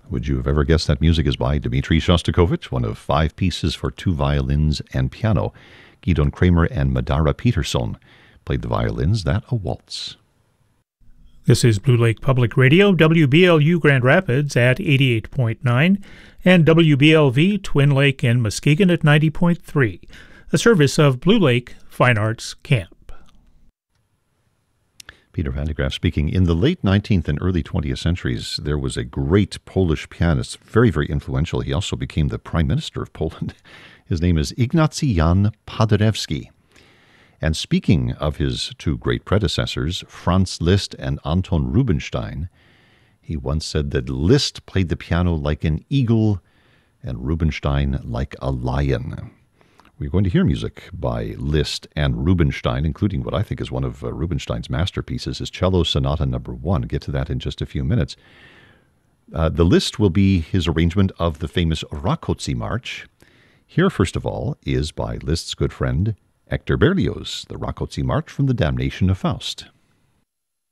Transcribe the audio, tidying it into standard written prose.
Would you have ever guessed that music is by Dmitri Shostakovich, one of 5 pieces for 2 violins and piano? Gidon Kramer and Madara Peterson played the violins, that a waltz. This is Blue Lake Public Radio, WBLU Grand Rapids at 88.9, and WBLV Twin Lake and Muskegon at 90.3, a service of Blue Lake Fine Arts Camp. Peter Van de Graaff speaking. In the late 19th and early 20th centuries, there was a great Polish pianist, very, very influential. He also became the Prime Minister of Poland. His name is Ignacy Jan Paderewski. And speaking of his 2 great predecessors, Franz Liszt and Anton Rubinstein, he once said that Liszt played the piano like an eagle and Rubinstein like a lion. We're going to hear music by Liszt and Rubinstein, including what I think is one of Rubinstein's masterpieces, his Cello Sonata No. 1. I'll get to that in just a few minutes. The Liszt will be his arrangement of the famous Rákóczi March. Here, first of all, is by Liszt's good friend Hector Berlioz, the Rákóczi March from The Damnation of Faust.